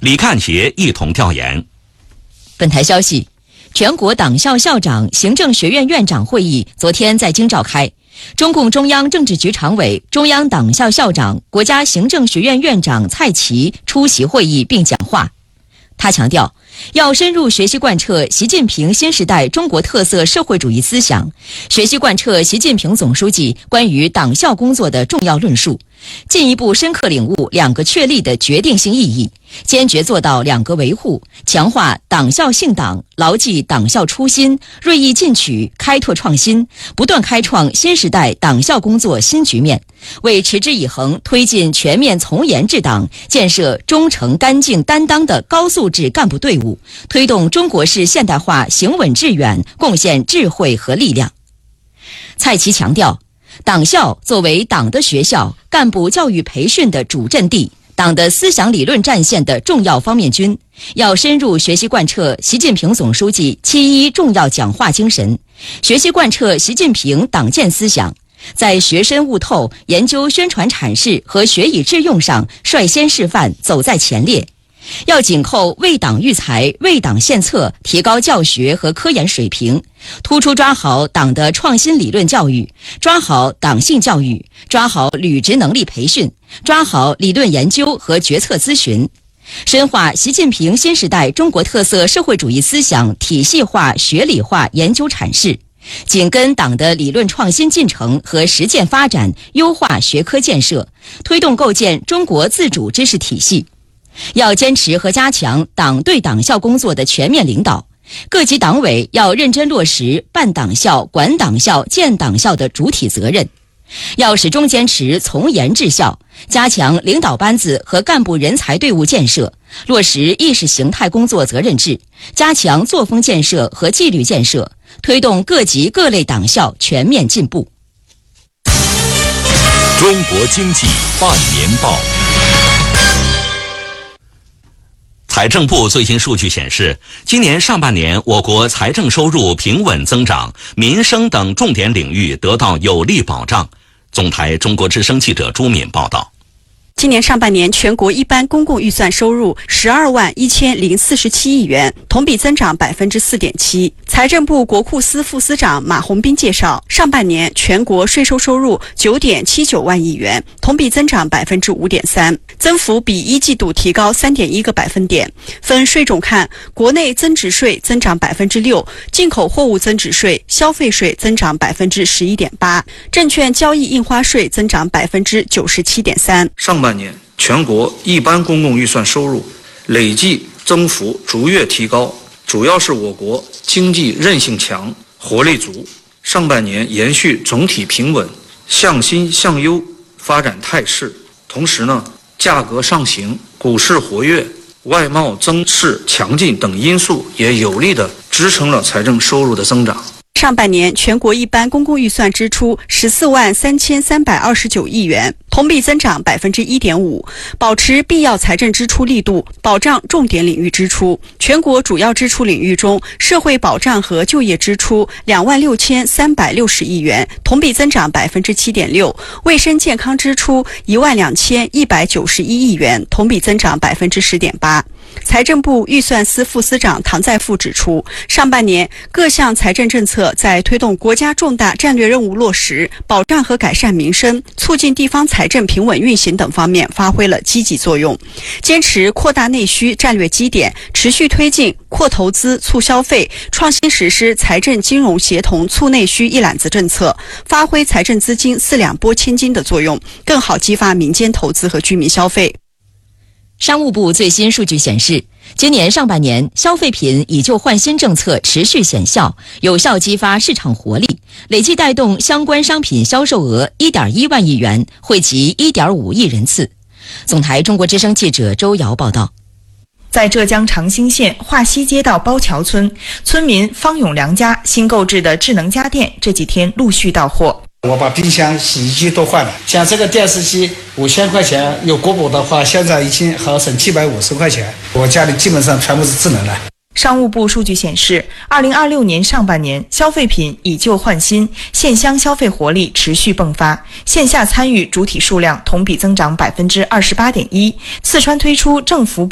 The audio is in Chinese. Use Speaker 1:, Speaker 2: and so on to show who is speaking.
Speaker 1: 李干杰一同调研。
Speaker 2: 本台消息，全国党校校长、行政学院院长会议昨天在京召开，中共中央政治局常委、中央党校校长、国家行政学院院长蔡奇出席会议并讲话。他强调，要深入学习贯彻习近平新时代中国特色社会主义思想，学习贯彻习近平总书记关于党校工作的重要论述，进一步深刻领悟两个确立的决定性意义，坚决做到两个维护，强化党校信党，牢记党校初心，锐意进取，开拓创新，不断开创新时代党校工作新局面，为持之以恒推进全面从严治党，建设忠诚干净担当的高素质干部队伍，推动中国式现代化行稳致远贡献智慧和力量。蔡奇强调，党校作为党的学校、干部教育培训的主阵地、党的思想理论战线的重要方面军，要深入学习贯彻习近平总书记7.1重要讲话精神，学习贯彻习近平党建思想，在学深悟透、研究宣传阐释和学以致用上率先示范，走在前列。要紧扣为党育才、为党献策，提高教学和科研水平，突出抓好党的创新理论教育，抓好党性教育，抓好履职能力培训，抓好理论研究和决策咨询，深化习近平新时代中国特色社会主义思想体系化、学理化研究阐释，紧跟党的理论创新进程和实践发展，优化学科建设，推动构建中国自主知识体系。要坚持和加强党对党校工作的全面领导，各级党委要认真落实办党校、管党校、建党校的主体责任，要始终坚持从严治校，加强领导班子和干部人才队伍建设，落实意识形态工作责任制，加强作风建设和纪律建设，推动各级各类党校全面进步。
Speaker 3: 中国经济半年报。
Speaker 1: 财政部最新数据显示，今年上半年我国财政收入平稳增长，民生等重点领域得到有力保障。总台中国之声记者朱敏报道。
Speaker 4: 今年上半年全国一般公共预算收入12万1047亿元，同比增长4.7%。财政部国库司副司长马红斌介绍，上半年全国税收收入9.79万亿元，同比增长5.3%，增幅比一季度提高3.1个百分点。分税种看，国内增值税增长6%，进口货物增值税、消费税增长11.8%，证券交易印花税增长97.3%。
Speaker 5: 上半年全国一般公共预算收入累计增幅逐月提高，主要是我国经济韧性强、活力足。上半年延续总体平稳、向新向优发展态势，同时价格上行、股市活跃、外贸增势强劲等因素也有力地支撑了财政收入的增长。
Speaker 4: 上半年全国一般公共预算支出14万3329亿元，同比增长1.5%，保持必要财政支出力度，保障重点领域支出。全国主要支出领域中，社会保障和就业支出2万6360亿元，同比增长7.6%；卫生健康支出1万2191亿元，同比增长10.8%。财政部预算司副司长唐在富指出，上半年各项财政政策在推动国家重大战略任务落实、保障和改善民生、促进地方财政平稳运行等方面发挥了积极作用。坚持扩大内需战略基点，持续推进扩投资促消费，创新实施财政金融协同促内需一揽子政策，发挥财政资金4两拨千斤的作用，更好激发民间投资和居民消费。
Speaker 2: 商务部最新数据显示，今年上半年消费品以旧换新政策持续显效，有效激发市场活力，累计带动相关商品销售额1.1万亿元，惠及1.5亿人次。总台中国之声记者周瑶报道。
Speaker 6: 在浙江长兴县华西街道包桥村，村民方永良家新购置的智能家电这几天陆续到货。
Speaker 7: 我把冰箱、洗衣机都换了，像这个电视机5000块钱，有国补的话，现在已经好省750块钱。我家里基本上全部是智能的。
Speaker 6: 商务部数据显示，2026年上半年消费品以旧换新，县乡消费活力持续迸发，线下参与主体数量同比增长28.1%。四川推出政府